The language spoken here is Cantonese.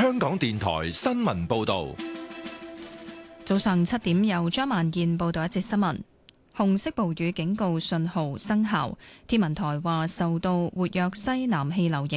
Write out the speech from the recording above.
香港電台新聞報道。 早上7點，由張萬燕報道一節新聞。紅色暴雨警告信號生效，天文台話受到活躍西南氣流影